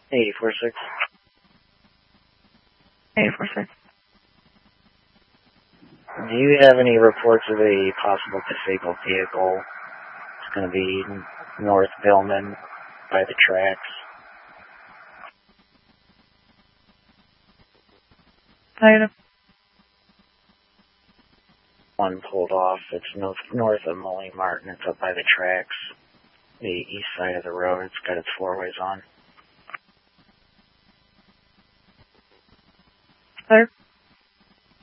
8046. 8046. Do you have any reports of a possible disabled vehicle? It's going to be North Billman by the tracks. Negative. One pulled off. It's north of Molly Martin. It's up by the tracks. The east side of the road. It's got its four-ways on. Clear.